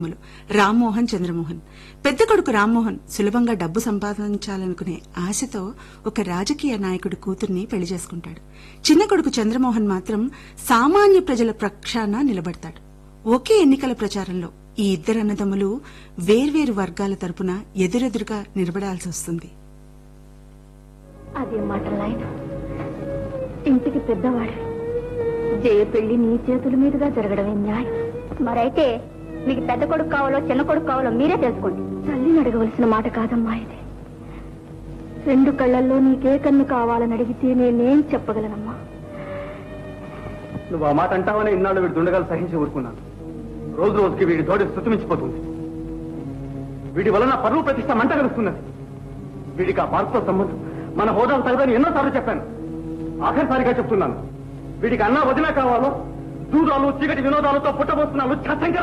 రామ్మోహన్ చంద్రమోహన్. పెద్ద కొడుకు రామ్మోహన్ సులభంగా డబ్బు సంపాదించాలనుకునే ఆశతో ఒక రాజకీయ నాయకుడి కూతుర్ని పెళ్లి చేసుకుంటాడు. చిన్న కొడుకు చంద్రమోహన్ మాత్రం సామాన్య ప్రజల పక్షాన నిలబడతాడు. ఒకే ఎన్నికల ప్రచారంలో ఈ ఇద్దరు అన్నదమ్ములు వేర్వేరు వర్గాల తరపున ఎదురెదురుగా నిలబడాల్సి వస్తుంది. అదే మాటలాయన ఇంటికి పెద్దవాడు జయ పెళ్లి నీ చేతుల మీదుగా జరగడమే న్యాయం. మరైతే మీకు పెద్ద కొడుకు కావాలో చిన్న కొడుకు కావాలో మీరే తెలుసుకోండి. తల్లిని అడగవలసిన మాట కాదమ్మా ఇది. రెండు కళ్ళల్లో నీకే కన్ను కావాలని అడిగితే నేనేం చెప్పగలనమ్మా? నువ్వు ఆ మాట అంటావనే ఇన్నాళ్ళు వీడి దుండగాలు సహించి ఊరుకున్నాను. రోజు రోజుకి వీడి తోడి శృతిమించిపోతుంది. వీడి వలన పరువు ప్రతిష్ట మంట కలుస్తున్నది. వీడికి ఆ పార్కుతో సంబంధం మన హోదాలు తగదని ఎన్నోసార్లు చెప్పాను. ఆఖరిసారిగా చెప్తున్నాను, వీడికి అన్నా వదిన కావాలో దూరాలు చీకటి వినోదాలతో పుట్టబోతున్నాను.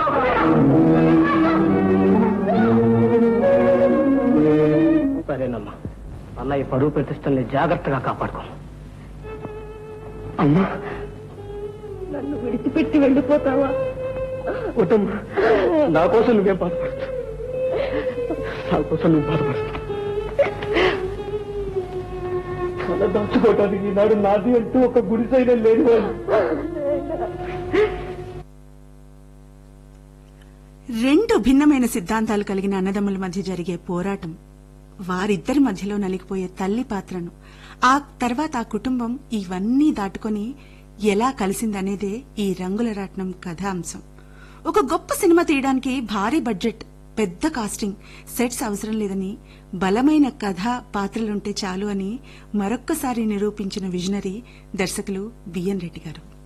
సరేనమ్మా, అన్నయ్య పరువు ప్రతిష్టల్ని జాగ్రత్తగా కాపాడుకో. అమ్మా, నన్ను విడిచిపెట్టి వెళ్ళిపోతావా? వద్దమ్మా, నా కోసం నువ్వేం బాధపడచ్చు. నా కోసం నువ్వు బాధపడచ్చు. తల దాచుకోవటానికి ఈనాడు నాది అంటూ ఒక గుడిసైనా లేదు. రెండు భిన్నమైన సిద్ధాంతాలు కలిగిన అన్నదమ్ముల మధ్య జరిగే పోరాటం, వారిద్దరి మధ్యలో నలిగిపోయే తల్లి పాత్రను, ఆ తర్వాత ఆ కుటుంబం ఇవన్నీ దాటుకొని ఎలా కలిసిందనేదే ఈ రంగుల రాట్నం కథాంశం. ఒక గొప్ప సినిమా తీయడానికి భారీ బడ్జెట్, పెద్ద కాస్టింగ్, సెట్స్ అవసరం లేదని, బలమైన కథా పాత్రలుంటే చాలు అని మరొక్కసారి నిరూపించిన విజనరీ దర్శకులు బిఎన్ రెడ్డి గారు.